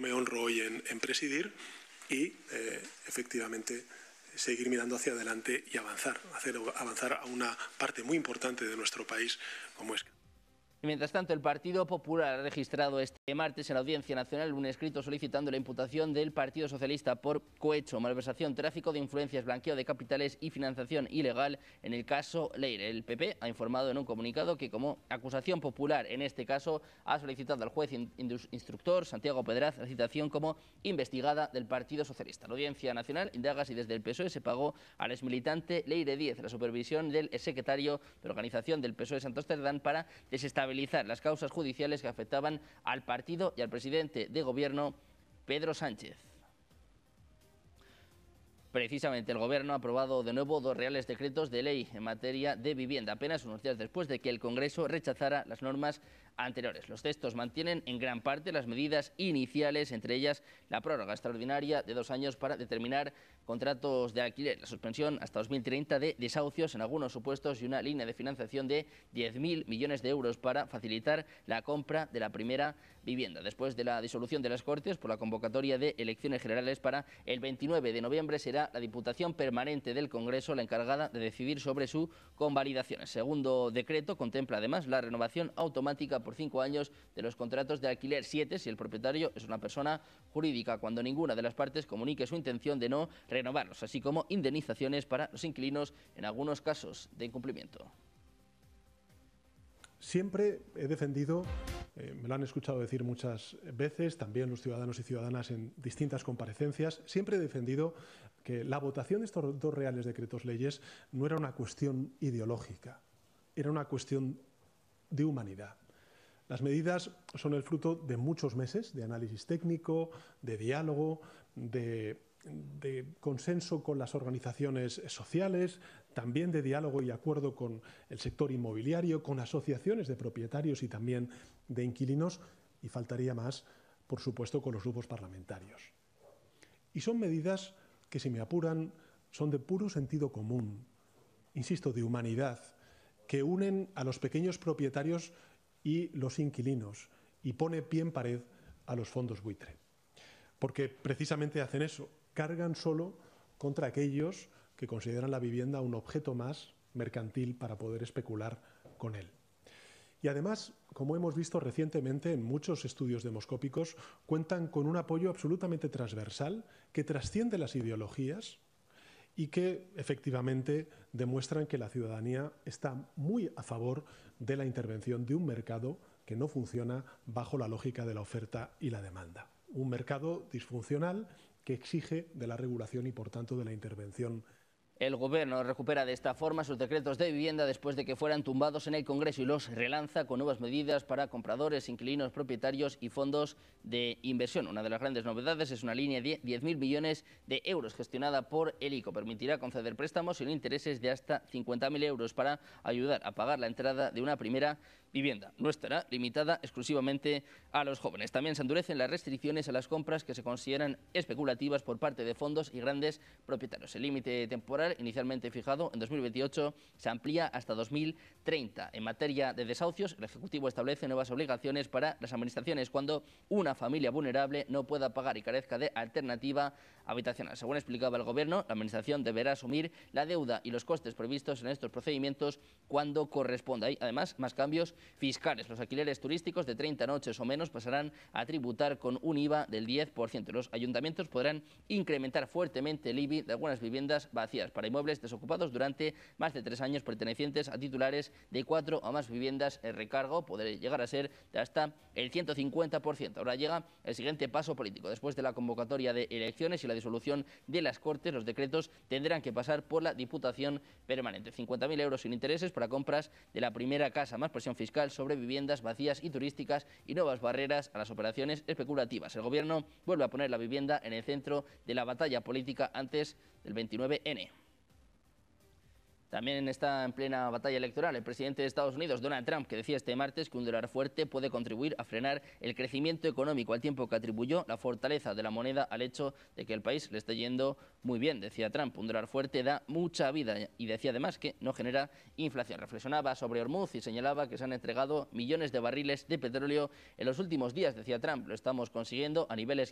me honro hoy en presidir y, efectivamente, seguir mirando hacia adelante y avanzar, hacer avanzar a una parte muy importante de nuestro país como es. Y mientras tanto, el Partido Popular ha registrado este martes en la Audiencia Nacional un escrito solicitando la imputación del Partido Socialista por cohecho, malversación, tráfico de influencias, blanqueo de capitales y financiación ilegal en el caso Leire. El PP ha informado en un comunicado que, como acusación popular en este caso, ha solicitado al juez instructor Santiago Pedraz la citación como investigada del Partido Socialista. La Audiencia Nacional indaga si desde el PSOE se pagó al exmilitante Leire Díez la supervisión del exsecretario de organización del PSOE Santos Cerdán para desestabilizar las causas judiciales que afectaban al partido y al presidente de gobierno, Pedro Sánchez. Precisamente el Gobierno ha aprobado de nuevo 2 reales decretos de ley en materia de vivienda, apenas unos días después de que el Congreso rechazara las normas anteriores. Los textos mantienen en gran parte las medidas iniciales, entre ellas la prórroga extraordinaria de 2 años para determinar contratos de alquiler, la suspensión hasta 2030 de desahucios en algunos supuestos y una línea de financiación de 10.000 millones de euros para facilitar la compra de la primera vivienda. Después de la disolución de las Cortes por la convocatoria de elecciones generales para el 29 de noviembre será la Diputación Permanente del Congreso la encargada de decidir sobre su convalidación. El segundo decreto contempla además la renovación automática por 5 años de los contratos de alquiler 7 si el propietario es una persona jurídica, cuando ninguna de las partes comunique su intención de no renovarlos, así como indemnizaciones para los inquilinos en algunos casos de incumplimiento. Siempre he defendido, me lo han escuchado decir muchas veces, también los ciudadanos y ciudadanas en distintas comparecencias, siempre he defendido que la votación de estos 2 reales decretos leyes no era una cuestión ideológica, era una cuestión de humanidad. Las medidas son el fruto de muchos meses de análisis técnico, de diálogo, de consenso con las organizaciones sociales, también de diálogo y acuerdo con el sector inmobiliario, con asociaciones de propietarios y también de inquilinos, y faltaría más, por supuesto, con los grupos parlamentarios. Y son medidas que, si me apuran, son de puro sentido común, insisto, de humanidad, que unen a los pequeños propietarios y los inquilinos y pone pie en pared a los fondos buitre. Porque precisamente hacen eso, cargan solo contra aquellos que consideran la vivienda un objeto más mercantil para poder especular con él. Y además, como hemos visto recientemente en muchos estudios demoscópicos, cuentan con un apoyo absolutamente transversal que trasciende las ideologías y que efectivamente demuestran que la ciudadanía está muy a favor de la intervención de un mercado que no funciona bajo la lógica de la oferta y la demanda. Un mercado disfuncional que exige de la regulación y, por tanto, de la intervención. El Gobierno recupera de esta forma sus decretos de vivienda después de que fueran tumbados en el Congreso y los relanza con nuevas medidas para compradores, inquilinos, propietarios y fondos de inversión. Una de las grandes novedades es una línea de 10.000 millones de euros gestionada por el ICO. Permitirá conceder préstamos sin intereses de hasta 50.000 euros para ayudar a pagar la entrada de una primera vivienda. No estará limitada exclusivamente a los jóvenes. También se endurecen las restricciones a las compras que se consideran especulativas por parte de fondos y grandes propietarios. El límite temporal, inicialmente fijado en 2028, se amplía hasta 2030. En materia de desahucios, el Ejecutivo establece nuevas obligaciones para las administraciones cuando una familia vulnerable no pueda pagar y carezca de alternativa habitacional. Según explicaba el Gobierno, la Administración deberá asumir la deuda y los costes previstos en estos procedimientos cuando corresponda. Hay además más cambios fiscales. Los alquileres turísticos de 30 noches o menos pasarán a tributar con un IVA del 10%. Los ayuntamientos podrán incrementar fuertemente el IBI de algunas viviendas vacías para inmuebles desocupados durante más de 3 años pertenecientes a titulares de 4 o más viviendas. El recargo podrá llegar a ser de hasta el 150%. Ahora llega el siguiente paso político. Después de la convocatoria de elecciones y la disolución de las Cortes, los decretos tendrán que pasar por la Diputación Permanente. 50.000 euros sin intereses para compras de la primera casa, más presión fiscal sobre viviendas vacías y turísticas y nuevas barreras a las operaciones especulativas. El Gobierno vuelve a poner la vivienda en el centro de la batalla política antes del 29N. También está en plena batalla electoral el presidente de Estados Unidos, Donald Trump, que decía este martes que un dólar fuerte puede contribuir a frenar el crecimiento económico, al tiempo que atribuyó la fortaleza de la moneda al hecho de que el país le esté yendo muy bien. Decía Trump, un dólar fuerte da mucha vida, y decía además que no genera inflación. Reflexionaba sobre Hormuz y señalaba que se han entregado millones de barriles de petróleo en los últimos días. Decía Trump, lo estamos consiguiendo a niveles